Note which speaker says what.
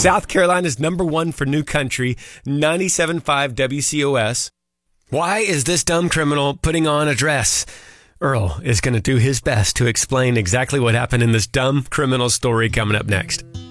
Speaker 1: South Carolina's number one for new country, 97.5 WCOS. Why is this dumb criminal putting on a dress? Earl is going to do his best to explain exactly what happened in this dumb criminal story coming up next.